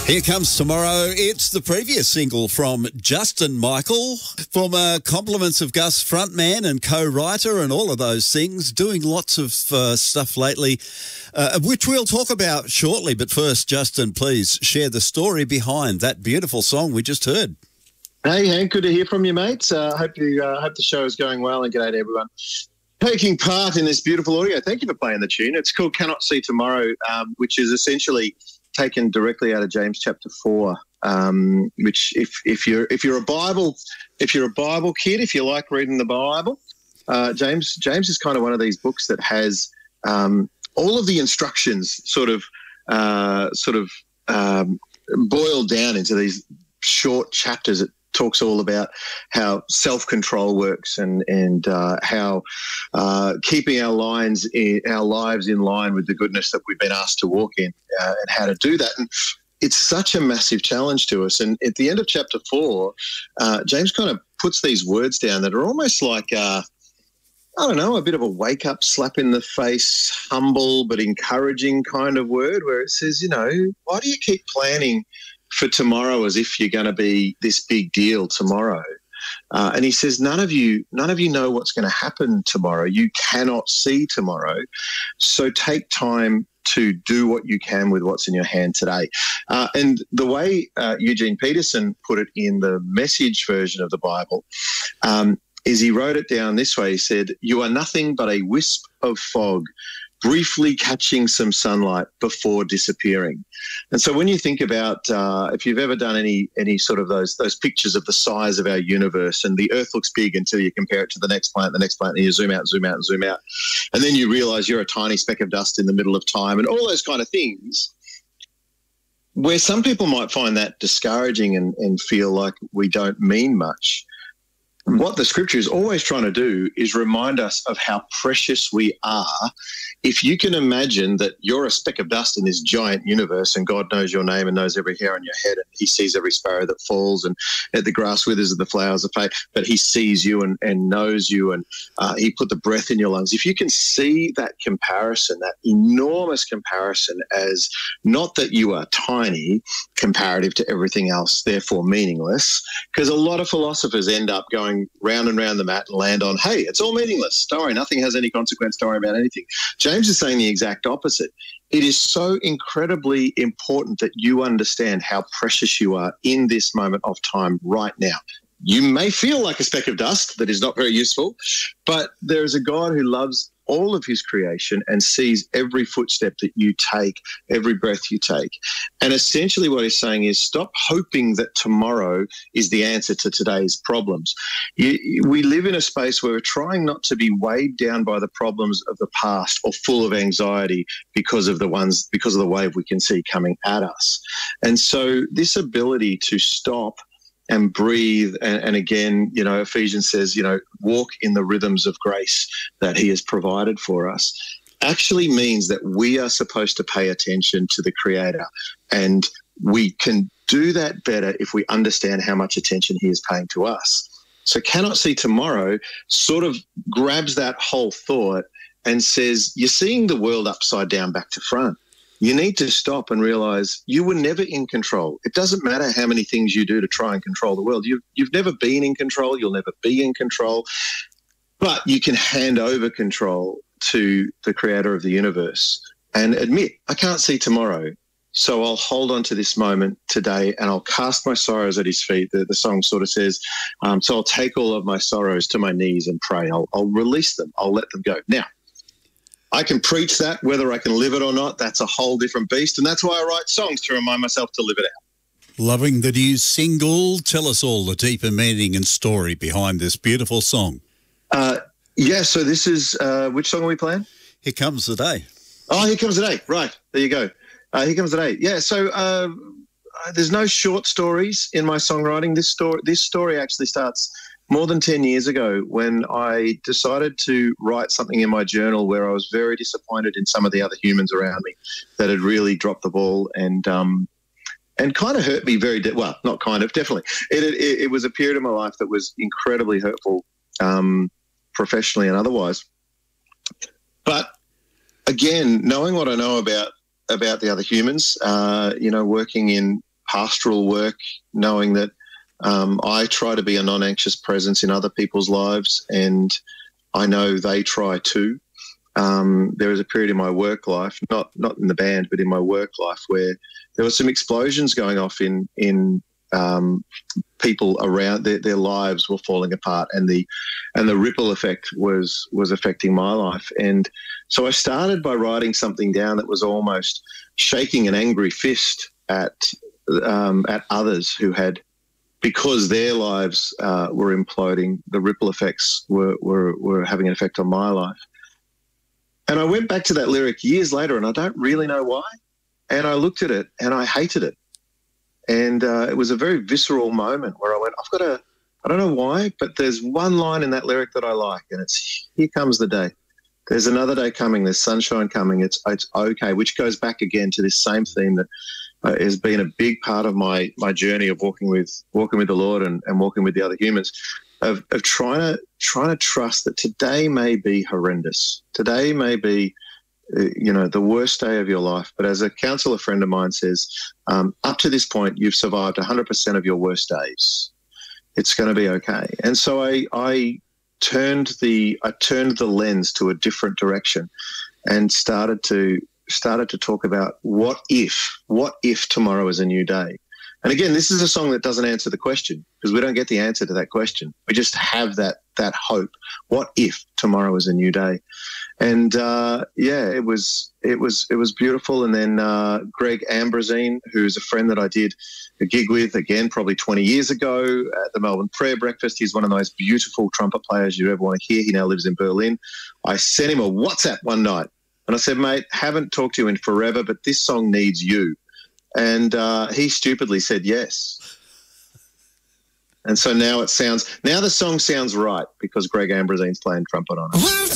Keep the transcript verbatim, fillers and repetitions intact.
Here Comes Tomorrow. It's the previous single from Justin Michael. Former Compliments of Gus frontman and co-writer and all of those things, doing lots of uh, stuff lately, uh, which we'll talk about shortly. But first, Justin, please share the story behind that beautiful song we just heard. Hey, Hank, good to hear from you, mates. I uh, hope you uh, hope the show is going well, and g'day to everyone taking part in this beautiful audio. Thank you for playing the tune. It's called Cannot See Tomorrow, um, which is essentially taken directly out of James chapter four. Um, which, if if you're if you're a Bible if you're a Bible kid, if you like reading the Bible, uh, James James is kind of one of these books that has um, all of the instructions sort of uh, sort of um, boiled down into these short chapters. It talks all about how self-control works and and uh, how uh, keeping our lines in, our lives in line with the goodness that we've been asked to walk in, uh, and how to do that. And it's such a massive challenge to us. And at the end of chapter four, uh, James kind of puts these words down that are almost like uh, I don't know, a bit of a wake-up, slap in the face, humble but encouraging kind of word, where it says, you know, why do you keep planning for tomorrow as if you're going to be this big deal tomorrow? Uh, and he says, none of you, none of you know what's going to happen tomorrow. You cannot see tomorrow. So take time to do what you can with what's in your hand today. Uh, and the way uh, Eugene Peterson put it in the Message version of the Bible um, is he wrote it down this way. He said, you are nothing but a wisp of fog, briefly catching some sunlight before disappearing. And so when you think about, uh, if you've ever done any any sort of those those pictures of the size of our universe, and the Earth looks big until you compare it to the next planet, the next planet, and you zoom out, zoom out, and zoom out. And then you realise you're a tiny speck of dust in the middle of time and all those kind of things, where some people might find that discouraging and, and feel like we don't mean much. What the scripture is always trying to do is remind us of how precious we are. If you can imagine that you're a speck of dust in this giant universe, and God knows your name and knows every hair on your head, and he sees every sparrow that falls, and the grass withers and the flowers are fade, but he sees you and, and knows you, and uh, he put the breath in your lungs. If you can see that comparison, that enormous comparison, as not that you are tiny comparative to everything else, therefore meaningless, because a lot of philosophers end up going round and round the mat and land on, hey, it's all meaningless. Don't worry, nothing has any consequence. Don't worry about anything. James is saying the exact opposite. It is so incredibly important that you understand how precious you are in this moment of time right now. You may feel like a speck of dust that is not very useful, but there is a God who loves all of his creation and sees every footstep that you take, every breath you take. And essentially what he's saying is stop hoping that tomorrow is the answer to today's problems. You, we live in a space where we're trying not to be weighed down by the problems of the past or full of anxiety because of the ones, because of the wave we can see coming at us. And so this ability to stop and breathe. And, and again, you know, Ephesians says, you know, walk in the rhythms of grace that he has provided for us, actually means that we are supposed to pay attention to the Creator. And we can do that better if we understand how much attention he is paying to us. So cannot see tomorrow sort of grabs that whole thought and says, you're seeing the world upside down back to front. You need to stop and realise you were never in control. It doesn't matter how many things you do to try and control the world. You've, you've never been in control. You'll never be in control. But you can hand over control to the Creator of the universe and admit, I can't see tomorrow, so I'll hold on to this moment today and I'll cast my sorrows at his feet. The, the song sort of says, um, so I'll take all of my sorrows to my knees and pray. I'll, I'll release them. I'll let them go. Now, I can preach that, whether I can live it or not, that's a whole different beast. And that's why I write songs, to remind myself to live it out. Loving the new single. Tell us all the deeper meaning and story behind this beautiful song. Uh, yeah, so this is, uh, which song are we playing? Here Comes the Day. Oh, Here Comes the Day. Right, there you go. Uh, Here Comes the Day. Yeah, so uh, there's no short stories in my songwriting. This story, this story actually starts more than ten years ago, when I decided to write something in my journal where I was very disappointed in some of the other humans around me that had really dropped the ball and um, and kind of hurt me very, de- well, not kind of, definitely. It, it, it was a period of my life that was incredibly hurtful, um, professionally and otherwise. But again, knowing what I know about about the other humans, uh, you know, working in pastoral work, knowing that um, I try to be a non-anxious presence in other people's lives, and I know they try too. Um, there was a period in my work life, not not in the band, but in my work life, where there were some explosions going off in in um, people around. Their, their lives were falling apart, and the and the ripple effect was was affecting my life. And so I started by writing something down that was almost shaking an angry fist at um, at others who had, because their lives uh, were imploding, the ripple effects were, were were having an effect on my life. And I went back to that lyric years later, and I don't really know why. And I looked at it, and I hated it. And uh, it was a very visceral moment where I went, I've got to, I don't know why, but there's one line in that lyric that I like, and it's, here comes the day. There's another day coming. There's sunshine coming. It's it's okay, which goes back again to this same theme that uh, has been a big part of my my journey of walking with walking with the Lord and, and walking with the other humans. Of, of trying to trying to trust that today may be horrendous. Today may be, uh, you know, the worst day of your life. But as a counselor friend of mine says, um, up to this point, you've survived one hundred percent of your worst days. It's going to be okay. And so I I turned the I turned the lens to a different direction, and started to started to talk about what if what if tomorrow is a new day. And again, this is a song that doesn't answer the question, because we don't get the answer to that question. We just have that that hope. What if tomorrow is a new day? And uh, yeah, it was it was it was beautiful. And then uh, Greg Ambrosine, who's a friend that I did a gig with, again probably twenty years ago at the Melbourne Prayer Breakfast. He's one of the most beautiful trumpet players you ever want to hear. He now lives in Berlin. I sent him a WhatsApp one night, and I said, "Mate, haven't talked to you in forever, but this song needs you." And uh, he stupidly said yes. And so now it sounds, now the song sounds right because Greg Ambrosine's playing trumpet on it.